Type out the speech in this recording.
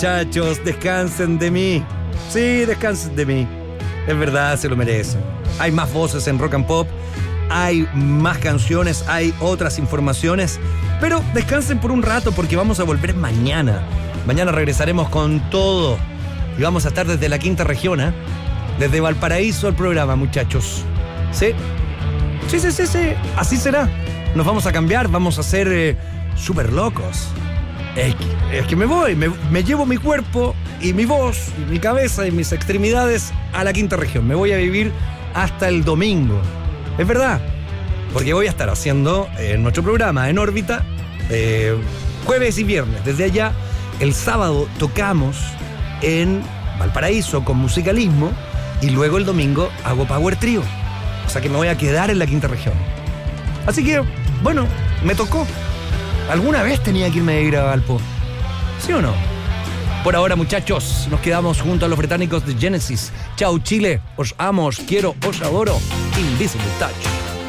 Muchachos, descansen de mí. Sí, descansen de mí. Es verdad, se lo merecen. Hay más voces en Rock and Pop, hay más canciones, hay otras informaciones, pero descansen por un rato porque vamos a volver mañana. Mañana regresaremos con todo y vamos a estar desde la quinta región, ¿eh? Desde Valparaíso al programa, muchachos. ¿Sí? Sí. Así será. Nos vamos a cambiar, vamos a ser súper locos. Es que me voy, me llevo mi cuerpo y mi voz y mi cabeza y mis extremidades a la quinta región. Me voy a vivir hasta el domingo. Es verdad, porque voy a estar haciendo nuestro programa en órbita jueves y viernes. Desde allá, el sábado tocamos en Valparaíso con Musicalismo y luego el domingo hago Power Trio. O sea que me voy a quedar en la quinta región. Así que, bueno, me tocó. ¿Alguna vez tenía que irme a ir a Valpo? ¿Sí o no? Por ahora, muchachos, nos quedamos junto a los británicos de Genesis. Chao, Chile. Os amo, os quiero, os adoro. Invisible Touch.